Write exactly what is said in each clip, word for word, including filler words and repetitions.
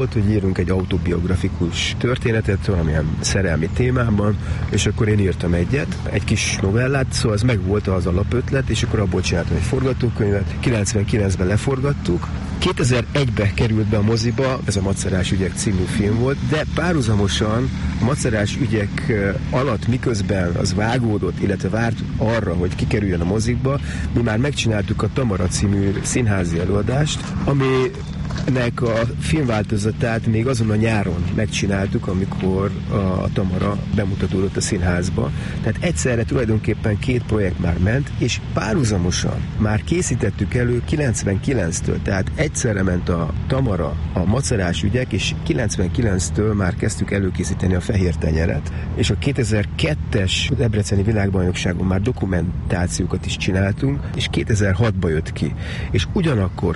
Volt, hogy írunk egy autobiografikus történetet valamilyen szerelmi témában, és akkor én írtam egyet, egy kis novellát, szóval az meg volt az alapötlet, és akkor abból csináltam egy forgatókönyvet. kilencvenkilencben leforgattuk, kétezer-egyben került be a moziba, ez a Macerás ügyek című film volt, de párhuzamosan a Macerás ügyek alatt, miközben az vágódott, illetve várt arra, hogy kikerüljön a mozikba, mi már megcsináltuk a Tamara című színházi előadást, ami nek a filmváltozatát még azon a nyáron megcsináltuk, amikor a Tamara bemutatódott a színházba. Tehát egyszerre tulajdonképpen két projekt már ment, és párhuzamosan már készítettük elő kilencvenkilenctől, tehát egyszerre ment a Tamara, a Macerás ügyek, és kilencvenkilenctől már kezdtük előkészíteni a Fehér tenyeret, és a kétezer-kettes debreceni világbajnokságon már dokumentációkat is csináltunk, és kétezer-hatban jött ki. És ugyanakkor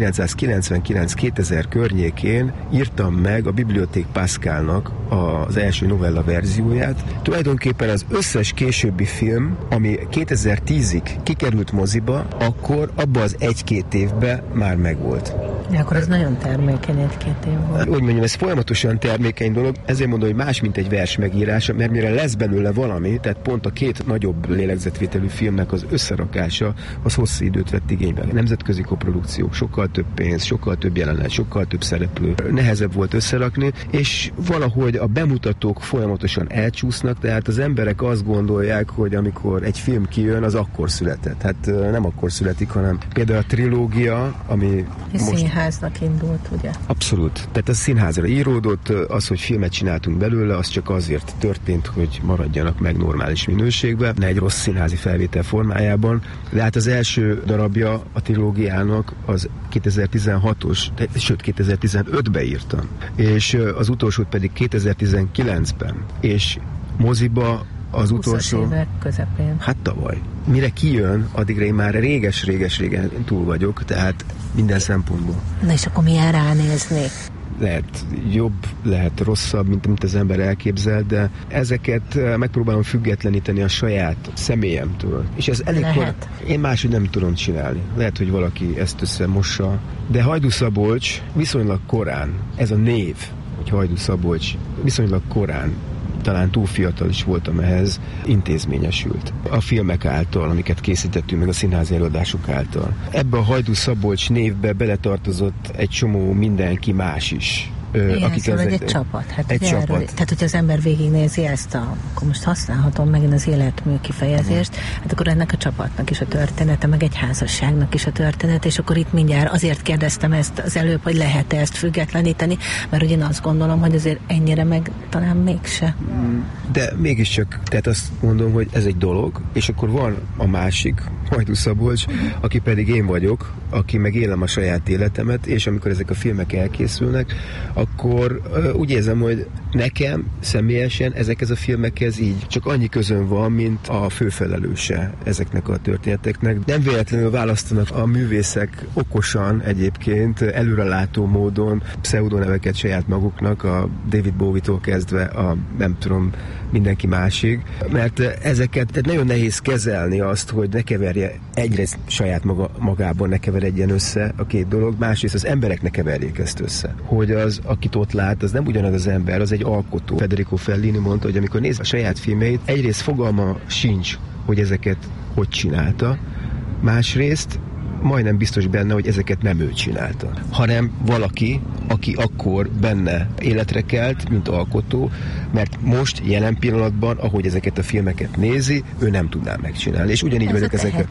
ezerkilencszázkilencvenkilenc-kétezer környékén írtam meg a Bibliothèque Pascalnak az első novella verzióját. Tulajdonképpen az összes későbbi film, ami kétezer-tízig kikerült moziba, akkor abban az egy-két évben már megvolt. Ja, akkor ez nagyon termékeny egy-két év volt. Úgy mondjam, ez folyamatosan termékeny dolog, ezért mondom, hogy más, mint egy vers megírása, mert mire lesz belőle valami, tehát pont a két nagyobb lélegzetvételű filmnek az összerakása, az hosszú időt vett igénybe. Nemzetközi koprodukciók, sokkal több pénz, sokkal több jelenet, sokkal több szereplő. Nehezebb volt összerakni, és valahogy a bemutatók folyamatosan elcsúsznak, tehát az emberek azt gondolják, hogy amikor egy film kijön, az akkor született. Hát nem akkor születik, hanem például a trilógia, ami most... Színháznak indult, ugye? Abszolút. Tehát ez színházra íródott, az, hogy filmet csináltunk belőle, az csak azért történt, hogy maradjanak meg normális minőségben, ne egy rossz színházi felvétel formájában. De hát az első darabja a trilógiának az kétezer-tizenhatos, sőt kétezer-tizenötben írtam. És az utolsót pedig kétezer-tizenkilencben. És moziba az utolsó... húszas évek közepén. Hát tavaly. Mire kijön, addigra én már réges-réges-régen túl vagyok, tehát minden szempontból. Na és akkor milyen ránézni? Lehet jobb, lehet rosszabb, mint amit az ember elképzel, de ezeket megpróbálom függetleníteni a saját személyemtől. És ez elég kor... Én máshogy nem tudom csinálni. Lehet, hogy valaki ezt összemossa. De Hajdú Szabolcs viszonylag korán, ez a név, hogy Hajdú Szabolcs, viszonylag korán, talán túl fiatal is voltam ehhez, intézményesült. A filmek által, amiket készítettünk, meg a színházi előadások által. Ebbe a Hajdú Szabolcs névbe beletartozott egy csomó mindenki más is. Igen, akik szóval ezek, egy csapat. Hát egy csapat. Erről, tehát, hogyha az ember végignézi ezt a, akkor most használhatom megint az életmű kifejezést, uh-huh. hát akkor ennek a csapatnak is a története, meg egy házasságnak is a történet, és akkor itt mindjárt azért kérdeztem ezt az előbb, hogy lehet-e ezt függetleníteni, mert ugye én azt gondolom, hogy azért ennyire meg talán mégse. De mégiscsak, tehát azt mondom, hogy ez egy dolog, és akkor van a másik, Hajdú Szabolcs, uh-huh. aki pedig én vagyok, aki meg élem a saját életemet, és amikor ezek a filmek elkészülnek, akkor uh, úgy érzem, hogy nekem személyesen ezekhez a filmekhez így csak annyi közön van, mint a főfelelőse ezeknek a történeteknek. Nem véletlenül választanak a művészek okosan egyébként, előrelátó módon pseudoneveket saját maguknak, a David Bowie-tól kezdve a nem tudom, mindenki másig, mert ezeket tehát nagyon nehéz kezelni azt, hogy ne keverje egyrészt saját maga, magában ne keveredjen össze a két dolog, másrészt az emberek ne keverjék ezt össze. Hogy az, akit ott lát, az nem ugyanaz az ember, az egy alkotó. Federico Fellini mondta, hogy amikor néz a saját filmeit, egyrészt fogalma sincs, hogy ezeket hogy csinálta, másrészt majdnem biztos benne, hogy ezeket nem ő csinálta, hanem valaki, aki akkor benne életre kelt, mint alkotó, mert most, jelen pillanatban, ahogy ezeket a filmeket nézi, ő nem tudná megcsinálni. És ugyanígy vagyok ezeket.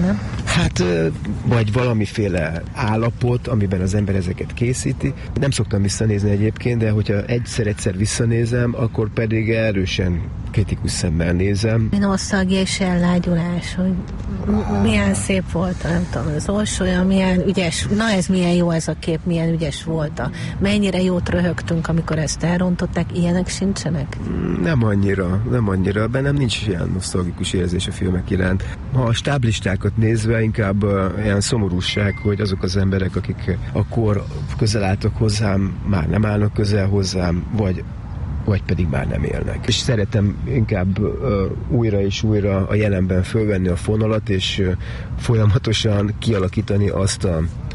Hát, vagy valamiféle állapot, amiben az ember ezeket készíti. Nem szoktam visszanézni egyébként, de hogyha egyszer-egyszer visszanézem, akkor pedig erősen kritikus szemmel nézem. Nosztalgia és ellágyulás, hogy milyen szép volt, nem tudom, az orsója, milyen ügyes, na ez milyen jó ez a kép, milyen ügyes volt, a, mennyire jót röhögtünk, amikor ezt elrontották, ilyenek sincsenek? Nem annyira, nem annyira, bennem nincs ilyen nosztalgikus érzés a filmek iránt. Ha a stáblistákat nézve, inkább uh, ilyen szomorúság, hogy azok az emberek, akik akkor közel álltak hozzám, már nem állnak közel hozzám, vagy vagy pedig már nem élnek. És szeretem inkább uh, újra és újra a jelenben fölvenni a fonalat, és uh, folyamatosan kialakítani azt a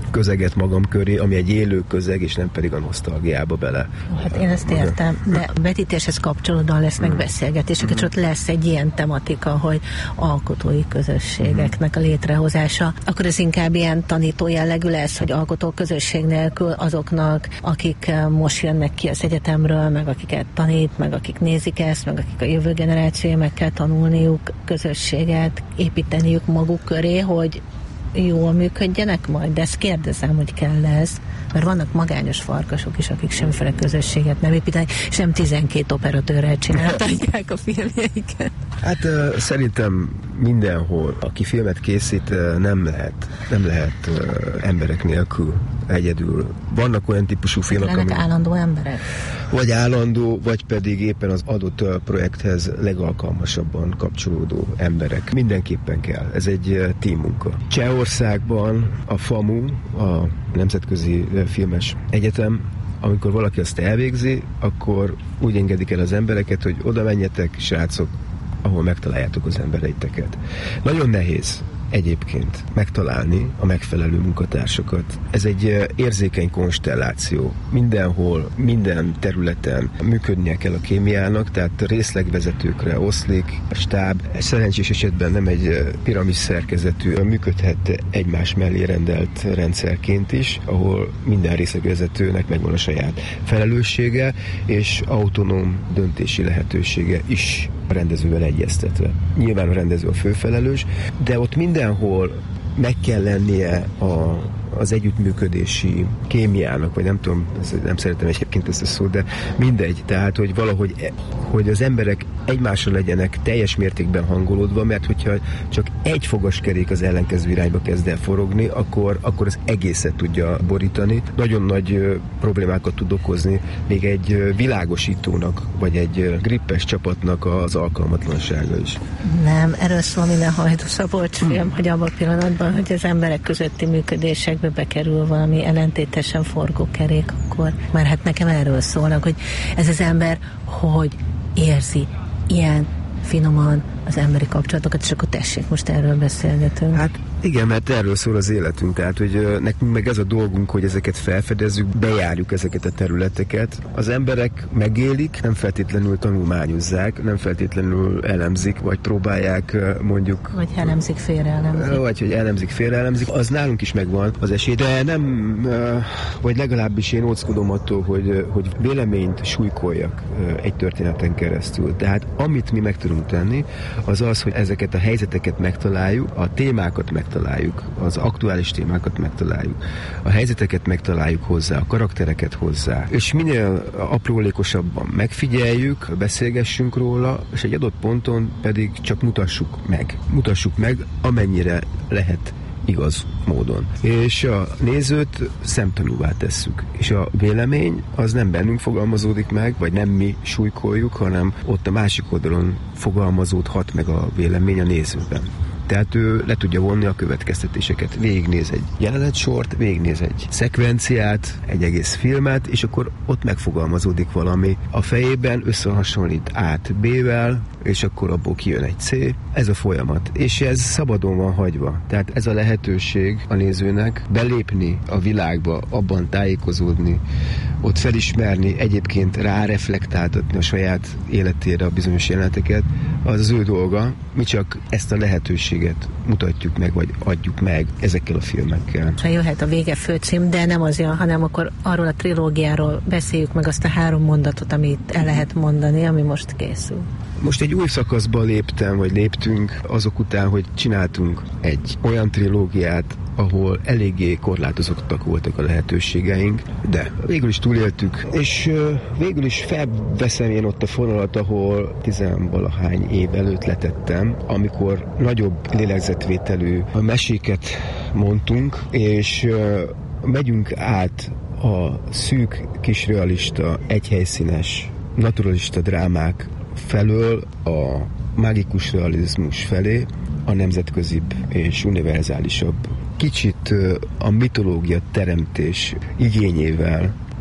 közeget magam köré, ami egy élő közeg, és nem pedig a nosztalgiába bele. Hát én ezt értem, de a vetítéshez kapcsolódóan lesznek hmm. beszélgetések, hmm. és ott lesz egy ilyen tematika, hogy alkotói közösségeknek a létrehozása. Akkor ez inkább ilyen tanító jellegű lesz, hogy alkotó közösség nélkül azoknak, akik most jönnek ki az egyetemről, meg akiket tanít, meg akik nézik ezt, meg akik a jövő generációja, meg kell tanulniuk közösséget, építeniük maguk köré, hogy jól működjenek majd, de ezt kérdezem, hogy kell ez, mert vannak magányos farkasok is, akik semmiféle közösséget nem építenek, és nem tizenkét operatőrrel csinálták a filmjeiket. Hát uh, szerintem mindenhol, aki filmet készít, uh, nem lehet, nem lehet uh, emberek nélkül, egyedül. Vannak olyan típusú filmek, amik... állandó emberek? Vagy állandó, vagy pedig éppen az adott uh, projekthez legalkalmasabban kapcsolódó emberek. Mindenképpen kell. Ez egy uh, team munka. Csehországban a FAMU, a Nemzetközi Filmes Egyetem, amikor valaki azt elvégzi, akkor úgy engedik el az embereket, hogy oda menjetek, srácok, ahol megtaláljátok az embereiteket. Nagyon nehéz egyébként megtalálni a megfelelő munkatársakat. Ez egy érzékeny konstelláció. Mindenhol, minden területen működnie kell a kémiának, tehát részlegvezetőkre oszlik, a stáb szerencsés esetben nem egy piramis szerkezetű, működhet egymás mellé rendelt rendszerként is, ahol minden részlegvezetőnek megvan a saját felelőssége, és autonóm döntési lehetősége is a rendezővel egyeztetve. Nyilván a rendező a főfelelős, de ott mindenhol meg kell lennie a, az együttműködési kémiának, vagy nem tudom, nem szeretem egyébként ezt a szót, de mindegy. Tehát, hogy valahogy hogy az emberek egymásra legyenek teljes mértékben hangolódva, mert hogyha csak egy fogaskerék az ellenkező irányba kezd el forogni, akkor, akkor az egészet tudja borítani. Nagyon nagy ö, problémákat tud okozni még egy ö, világosítónak, vagy egy ö, grippes csapatnak az alkalmatlansága is. Nem, erről szól minden Hajdú Szabolcs film, hmm. hogy abban a pillanatban, hogy az emberek közötti működésekbe bekerül valami ellentétesen forgó kerék, akkor már hát nekem erről szólnak, hogy ez az ember, hogy érzi ilyen finoman az emberi kapcsolatokat, és akkor tessék, most erről beszélgetünk. Hát igen, mert erről szól az életünk, tehát hogy nekünk meg ez a dolgunk, hogy ezeket felfedezzük, bejárjuk ezeket a területeket. Az emberek megélik, nem feltétlenül tanulmányozzák, nem feltétlenül elemzik, vagy próbálják mondjuk... Vagy elemzik, félreelemzik. Vagy hogy elemzik, félreelemzik. Az nálunk is megvan az esély, de nem, vagy legalábbis én óckodom attól, hogy, hogy véleményt súlykoljak egy történeten keresztül. Tehát amit mi meg tudunk tenni, az az, hogy ezeket a helyzeteket megtaláljuk, a témákat megtaláljuk, megtaláljuk, az aktuális témákat megtaláljuk, a helyzeteket megtaláljuk hozzá, a karaktereket hozzá, és minél aprólékosabban megfigyeljük, beszélgessünk róla, és egy adott ponton pedig csak mutassuk meg. Mutassuk meg, amennyire lehet igaz módon. És a nézőt szemtanúvá tesszük. És a vélemény az nem bennünk fogalmazódik meg, vagy nem mi súlykoljuk, hanem ott a másik oldalon fogalmazódhat meg a vélemény a nézőben. Tehát ő le tudja vonni a következtetéseket. Végignéz egy jelenetsort, végignéz egy szekvenciát, egy egész filmet, és akkor ott megfogalmazódik valami a fejében, összehasonlít A-t B-vel, és akkor abból kijön egy C. Ez a folyamat. És ez szabadon van hagyva. Tehát ez a lehetőség a nézőnek belépni a világba, abban tájékozódni, ott felismerni, egyébként ráreflektáltatni a saját életére a bizonyos jeleneteket, az az ő dolga. Mi csak ezt a lehetőséget mutatjuk meg, vagy adjuk meg ezekkel a filmekkel. Jöhet a vége főcím, de nem azért, hanem akkor arról a trilógiáról beszéljük meg azt a három mondatot, amit el lehet mondani, ami most készül. Most egy új szakaszba léptem, vagy léptünk azok után, hogy csináltunk egy olyan trilógiát, ahol eléggé korlátozottak voltak a lehetőségeink, de végül is túléltük, és végül is felveszem én ott a fonalat, ahol tizenvalahány év előtt letettem, amikor nagyobb lélegzetvételű meséket mondtunk, és megyünk át a szűk, kisrealista, egyhelyszínes, naturalista drámák felől a mágikus realizmus felé, a nemzetközibb és univerzálisabb. Kicsit a mitológia teremtés igényével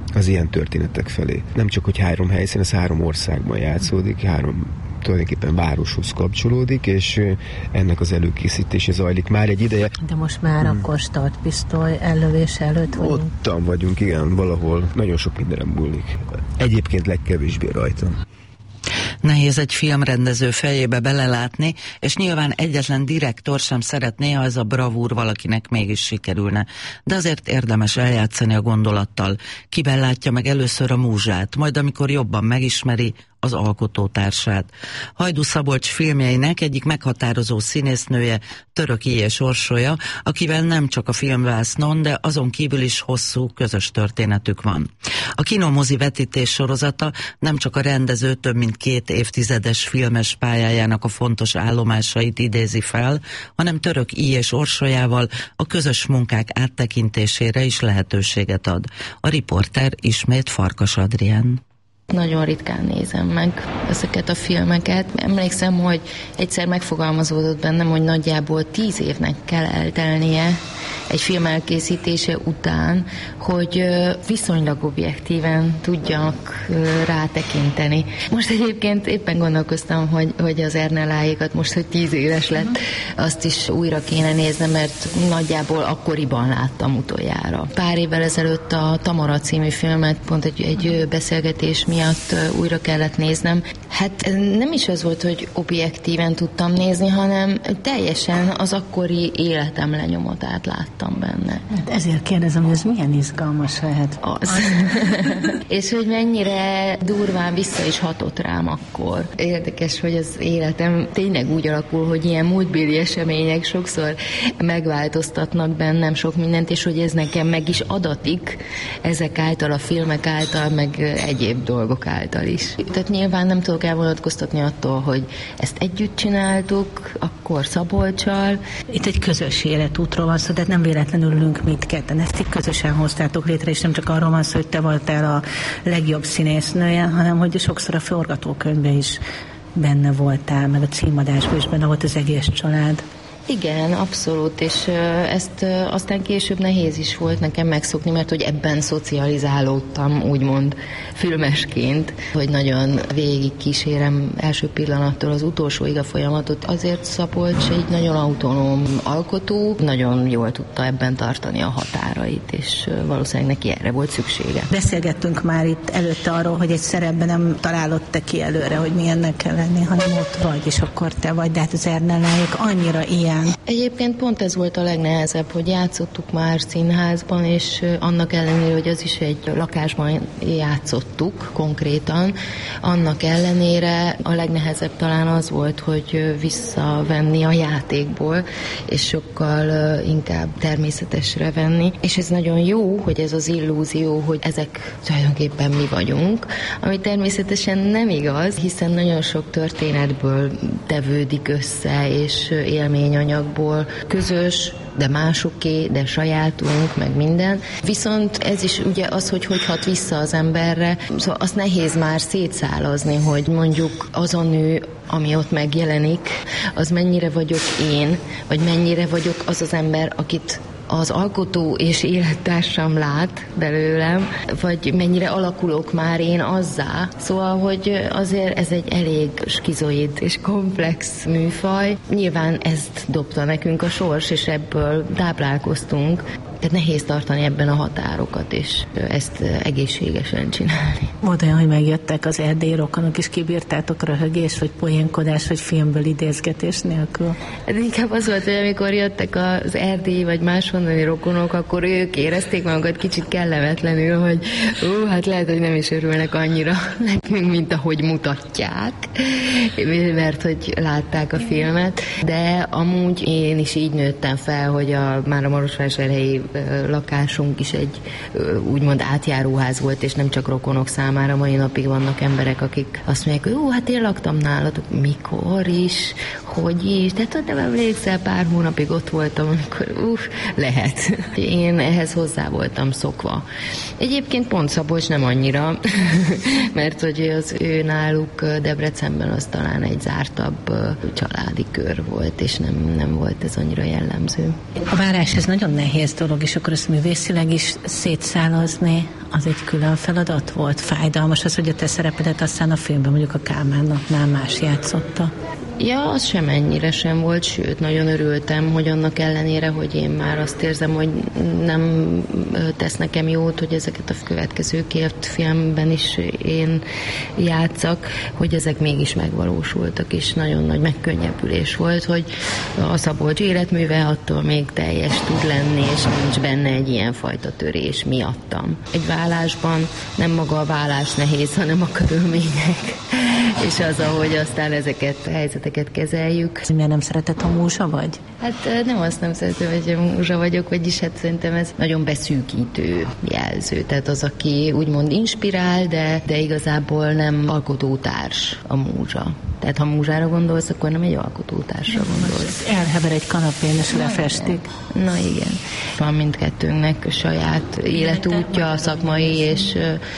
az ilyen történetek felé. Nem csak, hogy három helyszín, ez három országban játszódik, három tulajdonképpen városhoz kapcsolódik, és ennek az előkészítése zajlik már egy ideje. De most már hmm. akkor startpisztoly ellövés előtt vagyunk? Ottan vagyunk, igen, valahol nagyon sok mindenem múlik. Egyébként legkevésbé rajtam. Nehéz egy filmrendező fejébe belelátni, és nyilván egyetlen direktor sem szeretné, ha ez a bravúr valakinek mégis sikerülne. De azért érdemes eljátszani a gondolattal. Kiben látja meg először a múzsát, majd amikor jobban megismeri az alkotótársát. Hajdú Szabolcs filmjeinek egyik meghatározó színésznője Török I. Orsolya, akivel nem csak a filmvásznon, de azon kívül is hosszú közös történetük van. A kinomozi vetítés sorozata nem csak a rendező több mint két évtizedes filmes pályájának a fontos állomásait idézi fel, hanem Török I. Orsolyával a közös munkák áttekintésére is lehetőséget ad. A riporter ismét Farkas Adrián. Nagyon ritkán nézem meg ezeket a filmeket. Emlékszem, hogy egyszer megfogalmazódott bennem, hogy nagyjából tíz évnek kell eltelnie egy film elkészítése után, hogy viszonylag objektíven tudjak rátekinteni. Most egyébként éppen gondolkoztam, hogy, hogy az Ernelláékat most, hogy tíz éves lett, azt is újra kéne néznem, mert nagyjából akkoriban láttam utoljára. Pár évvel ezelőtt a Tamara című filmet pont egy, egy beszélgetés miatt újra kellett néznem. Hát nem is az volt, hogy objektíven tudtam nézni, hanem teljesen az akkori életem lenyomatát láttam benne. Hát ezért kérdezem, hogy ez milyen izgalmas lehet. Az. És hogy mennyire durván vissza is hatott rám akkor. Érdekes, hogy az életem tényleg úgy alakul, hogy ilyen múltbéli események sokszor megváltoztatnak bennem sok mindent, és hogy ez nekem meg is adatik ezek által, a filmek által, meg egyéb dolgok által is. Tehát nyilván nem tudok elvonatkoztatni attól, hogy ezt együtt csináltuk, akkor Szabolccsal. Itt egy közös életútról van szó, tehát nem véletlenül ülünk mit ketten. Ezt így közösen hoztátok létre, és nem csak arról van szó, hogy te voltál a legjobb színésznője, hanem hogy sokszor a forgatókönyvben is benne voltál, meg a címadásban is benne volt az egész család. Igen, abszolút, és ezt aztán később nehéz is volt nekem megszokni, mert hogy ebben szocializálódtam, úgymond filmesként, hogy nagyon végig kísérem első pillanattól az utolsóig a folyamatot. Azért Szabolcs egy nagyon autonóm alkotó, nagyon jól tudta ebben tartani a határait, és valószínűleg neki erre volt szüksége. Beszélgettünk már itt előtte arról, hogy egy szerepben nem találod te ki előre, hogy milyennek kell lenni, hanem ott vagy, és akkor te vagy, de hát az Ernelláék annyira ilyen. Egyébként pont ez volt a legnehezebb, hogy játszottuk már színházban, és annak ellenére, hogy az is egy lakásban játszottuk konkrétan, annak ellenére a legnehezebb talán az volt, hogy visszavenni a játékból, és sokkal inkább természetesre venni. És ez nagyon jó, hogy ez az illúzió, hogy ezek tulajdonképpen mi vagyunk, ami természetesen nem igaz, hiszen nagyon sok történetből tevődik össze, és élményanyagból közös, de másoké, de sajátunk, meg minden. Viszont ez is ugye az, hogy hogy hat vissza az emberre, szóval azt nehéz már szétszálazni, hogy mondjuk az a nő, ami ott megjelenik, az mennyire vagyok én, vagy mennyire vagyok az az ember, akit az alkotó és élettársam lát belőlem, vagy mennyire alakulok már én azzá. Szóval, hogy azért ez egy elég skizoid és komplex műfaj. Nyilván ezt dobta nekünk a sors, és ebből táplálkoztunk. Tehát nehéz tartani ebben a határokat, és ezt egészségesen csinálni. Volt olyan, hogy megjöttek az erdélyi rokonok, és kibírtátok röhögés, vagy poénkodás, vagy filmből idézgetés nélkül? Hát inkább az volt, hogy amikor jöttek az erdélyi, vagy máshonnani rokonok, akkor ők érezték magukat kicsit kellemetlenül, hogy ó, hát lehet, hogy nem is örülnek annyira nekünk, mint ahogy mutatják, mert hogy látták a filmet. De amúgy én is így nőttem fel, hogy a, már a Marosvásárhelyi lakásunk is egy úgymond átjáróház volt, és nem csak rokonok számára. Mai napig vannak emberek, akik azt mondják, hogy ó, hát én laktam nálad. Mikor is? Hogy is? Tehát nem emlékszel, pár hónapig ott voltam, amikor uff, lehet. Én ehhez hozzá voltam szokva. Egyébként pont Szabolcs nem annyira, mert hogy az ő náluk Debrecenben az talán egy zártabb családi kör volt, és nem, nem volt ez annyira jellemző. A várás ez nagyon nehéz dolog, dolog, és akkor ezt művészileg is szétszálazni, az egy külön feladat volt? Fájdalmas az, hogy a te szerepedet aztán a filmben mondjuk a Kálmánnaknál más játszotta? Ja, az sem ennyire sem volt, sőt, nagyon örültem, hogy annak ellenére, hogy én már azt érzem, hogy nem tesz nekem jót, hogy ezeket a következő két filmben is én játszak, hogy ezek mégis megvalósultak, és nagyon nagy megkönnyebbülés volt, hogy a Szabolcs életműve attól még teljes tud lenni, és nincs benne egy ilyen fajta törés miattam. Egy vállásban nem maga a vállás nehéz, hanem a körülmények, és az, ahogy aztán ezeket a helyzeteket kezeljük. Miért nem szeretett a múzsa vagy? Hát nem azt nem szeretem, hogy a múzsa vagyok, vagyis hát szerintem ez nagyon beszűkítő jelző. Tehát az, aki úgymond inspirál, de, de igazából nem alkotótárs a múzsa. Tehát ha múzsára gondolsz, akkor nem egy alkotótársra gondolsz. Elhever egy kanapén, és lefestik. Na igen. Van mindkettőnknek saját életútja, szakmai és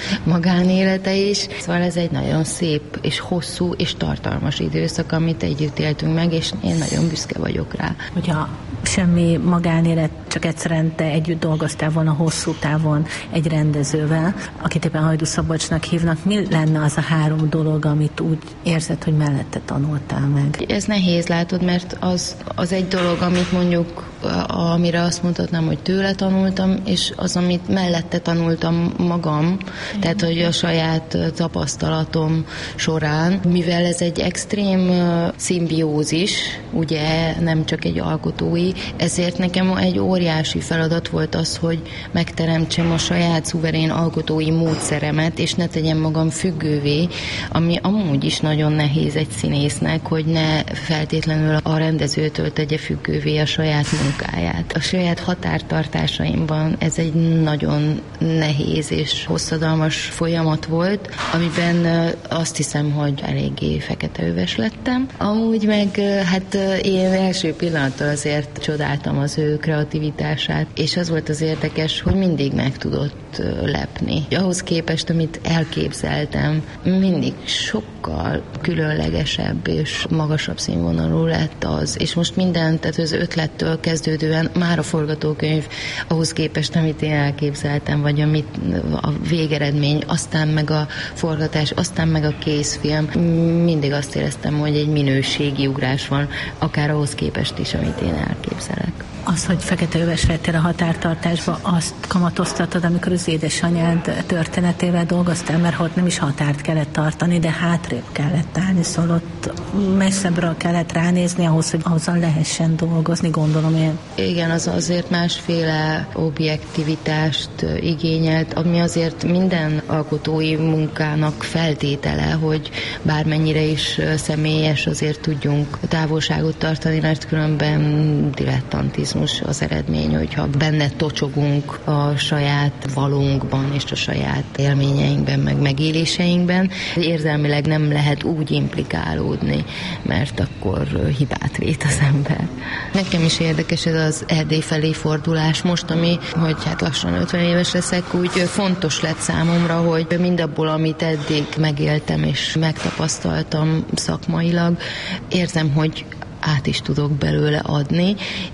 magánélete is. Szóval ez egy nagyon szép és hosszú és tartalmas időszak, amit együtt éltünk meg, és én nagyon büszke vagyok rá. Hogyha semmi magánélet, csak egyszerűen te együtt dolgoztál volna hosszú távon egy rendezővel, akit éppen Hajdú Szabolcsnak hívnak, mi lenne az a három dolog, amit úgy érzed, hogy mellette tanultál meg? Ez nehéz, látod, mert az, az egy dolog, amit mondjuk, amire azt mondhatnám, hogy tőle tanultam, és az, amit mellette tanultam magam, tehát, hogy a saját tapasztalatom során, mivel ez egy extrém szimbiózis, ugye nem csak egy alkotói, ezért nekem egy óriási feladat volt az, hogy megteremtsem a saját szuverén alkotói módszeremet, és ne tegyem magam függővé, ami amúgy is nagyon nehéz egy színésznek, hogy ne feltétlenül a rendezőtől tegye függővé a saját munkáját. A saját határtartásaimban ez egy nagyon nehéz és hosszadalmas folyamat volt, amiben azt hiszem, hogy eléggé feketeöves lettem. Amúgy meg hát én első pillanattól azért csodáltam az ő kreativitását, és az volt az érdekes, hogy mindig meg tudott lepni. Ahhoz képest, amit elképzeltem, mindig sokkal különlegesebb és magasabb színvonalú lett az. És most minden, tehát az ötlettől kezdődően már a forgatókönyv ahhoz képest, amit én elképzeltem, vagy amit a végeredmény, aztán meg a forgatás, aztán meg a készfilm, mindig azt éreztem, hogy egy minőségi ugrás van, akár ahhoz képest is, amit én elképzelek. Az, hogy feketeöves lettél a határtartásba, azt kamatoztatod, amikor az édesanyád történetével dolgoztál, mert ott nem is határt kellett tartani, de hátrébb kellett állni, szóval ott messzebbről kellett ránézni ahhoz, hogy ahhoz lehessen dolgozni, gondolom én. Igen, az azért másféle objektivitást igényelt, ami azért minden alkotói munkának feltétele, hogy bármennyire is személyes, azért tudjunk távolságot tartani, mert különben dilettantizmus az eredmény, hogyha benne tocsogunk a saját valónkban és a saját élményeinkben, meg megéléseinkben, érzelmileg nem lehet úgy implikálódni, mert akkor hibát vét az ember. Nekem is érdekes ez az Erdély felé fordulás most, ami, hogy hát lassan ötven éves leszek, úgy fontos lett számomra, hogy mindabból, amit eddig megéltem és megtapasztaltam szakmailag, érzem, hogy át is tudok belőle adni,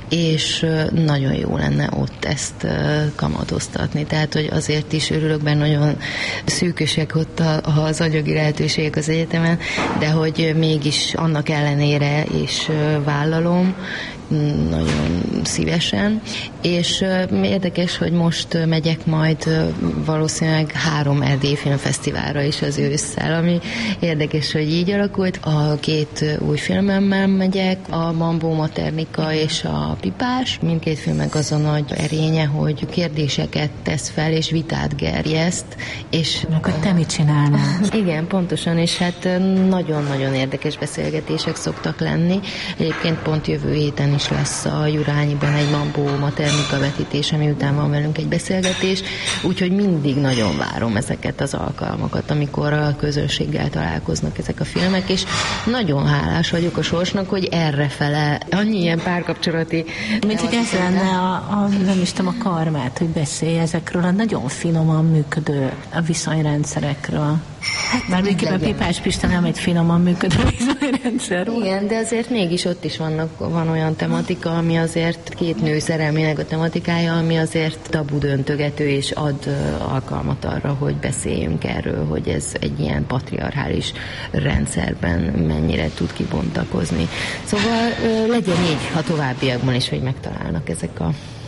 és nagyon jó lenne ott ezt kamatoztatni. Tehát, hogy azért is örülök, mert nagyon szűkösek ott az anyagi lehetőségek az egyetemen, de hogy mégis annak ellenére is vállalom, nagyon szívesen, és érdekes, hogy most megyek majd valószínűleg három Erdély Filmfesztiválra is az ősszel, ami érdekes, hogy így alakult. A két új filmemmel megyek, a Bambó Maternika és a Pipás. Mindkét filmek az a nagy erénye, hogy kérdéseket tesz fel, és vitát gerjeszt. És meg, hogy te mit csinálnál? Igen, pontosan, és hát nagyon-nagyon érdekes beszélgetések szoktak lenni. Egyébként pont jövő héten is lesz a Jurányiban egy Bambó Maternika vetítés, ami után van velünk egy beszélgetés, úgyhogy mindig nagyon várom ezeket az alkalmakat, amikor a közönséggel találkoznak ezek a filmek, és nagyon hálás vagyok a sorsnak, hogy errefele annyi ilyen párkapcsolati... Mint hogy ez lenne a, a, nem is tudom, a karmát, hogy beszélj ezekről a nagyon finoman működő a viszonyrendszerekről. Bár végképpen Pipás Pista nem egy finoman működő rendszer. Igen, de azért mégis ott is vannak, van olyan tematika, ami azért két nő szerelmének a tematikája, ami azért tabu döntögető, és ad alkalmat arra, hogy beszéljünk erről, hogy ez egy ilyen patriarchális rendszerben mennyire tud kibontakozni. Szóval legyen így a továbbiakban is, hogy megtalálnak ezek a